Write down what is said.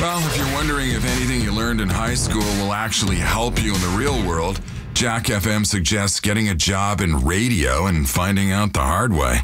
Well, if you're wondering if anything you learned in high school will actually help you in the real world, Jack FM suggests getting a job in radio and finding out the hard way.